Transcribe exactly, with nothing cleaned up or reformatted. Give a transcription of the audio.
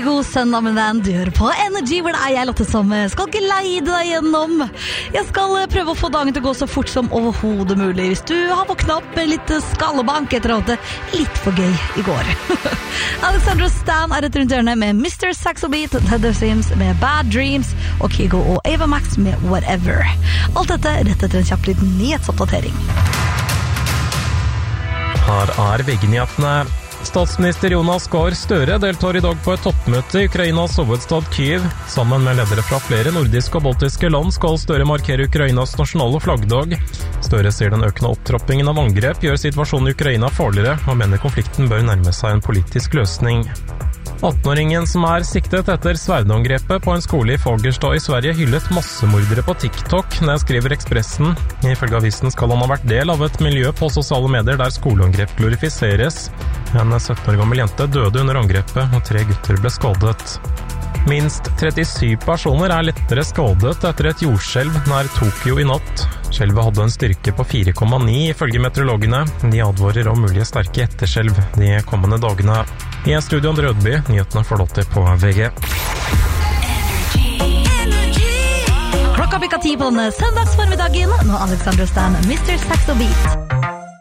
god søndag, min venn. Du hører på Energy, hvor det er jeg, Lotte, som skal glide deg gjennom. Jeg skal prøve å få dagen til å gå så fort som overhodet mulig. Hvis du har våknet opp med litt skallebank etter å ha hatt det litt for gøy i går. Alexandra Stan er rett rundt hjørnet med mister Saxo Beat, Heather Sims med Bad Dreams og Kygo og Ava Max med Whatever. Alt dette rett etter en kjapp liten nyhetsoppdatering. Her er V G-nyhetene. Statsminister Jonas Gahr Støre deltar i dag på et toppmøte i Ukrainas hovedstad Kyiv. Sammen med ledere fra flere nordiske og baltiske land skal Støre markere Ukrainas nasjonale flaggdag. Støre sier den økende opptrappingen av angrep gjør situasjonen i Ukraina farligere, og mener konflikten bør nærme seg en politisk løsning. atten-åringen som er siktet etter sverdangrepet på en skole i Fagerstad i Sverige hyllet massemordere på TikTok, det skriver Ekspressen. Ifølge avisen skal han ha vært del av et miljø på sosiale medier der skoleangrep glorifiseres. En sytten år gammel jente døde under angrepet, og tre gutter ble skadet. Minst trettisju personer er lettere skadet etter et jordskjelv nær Tokyo i natt. Skjelvet hadde en styrke på fire komma ni ifølge meteorologene. De advarer om mulige sterke etterskjelv de kommende dagene. I studio Andre Rødby, nyhetene får låt til på V G. Klokka bikka ti på denne søndagsformiddagen. Nå Alexandra Stan, mister Saxo Beat.